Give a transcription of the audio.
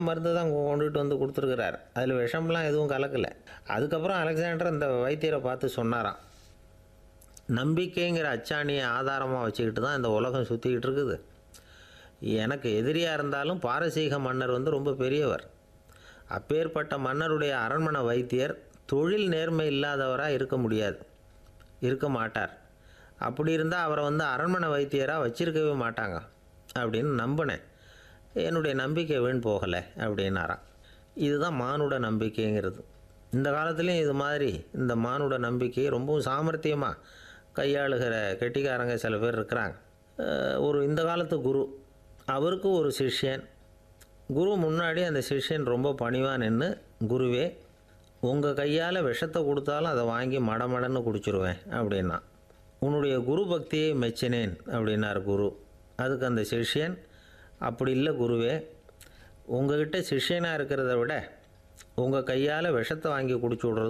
மருந்து தான் கொண்டுட்டு வந்து கொடுத்துருக்கிறார். அதில் விஷம்லாம் எதுவும் கலக்கலை. அதுக்கப்புறம் அலெக்சாண்டர் அந்த வைத்தியரை பார்த்து சொன்னாராம், நம்பிக்கைங்கிற அச்சாணியை ஆதாரமாக வச்சுக்கிட்டு தான் இந்த உலகம் சுற்றிக்கிட்டு இருக்குது. எனக்கு எதிரியாக இருந்தாலும் பாரசீக மன்னர் வந்து ரொம்ப பெரியவர். அப்பேற்பட்ட மன்னருடைய அரண்மனை வைத்தியர் தொழில் நேர்மை இல்லாதவராக இருக்க மாட்டார். அப்படி இருந்தால் அவரை வந்து அரண்மனை வைத்தியராக வச்சிருக்கவே மாட்டாங்க அப்படின்னு நம்பினேன். என்னுடைய நம்பிக்கை வீண் போகலை அப்படின்னாராம். இதுதான் மானுட நம்பிக்கைங்கிறது. இந்த காலத்துலேயும் இது மாதிரி இந்த மானுட நம்பிக்கையை ரொம்பவும் சாமர்த்தியமாக கையாளுகிற கெட்டிக்காரங்க சில பேர் இருக்கிறாங்க. இந்த காலத்து குரு, அவருக்கு ஒரு சிஷ்யன். குரு முன்னாடி அந்த சிஷ்யன் ரொம்ப பணிவாக நின்று, குருவே, உங்கள் கையால் விஷத்தை கொடுத்தாலும் அதை வாங்கி மடமடன்னு குடிச்சிருவேன் அப்படின்னா. உன்னுடைய குரு பக்தியை மெச்சினேன் அப்படின்னார் குரு. அதுக்கு அந்த சிஷ்யன், அப்படி இல்லை குருவே, உங்ககிட்ட சிஷ்யனாக இருக்கிறத விட உங்கள் கையால் விஷத்தை வாங்கி குடிச்சு விட்றது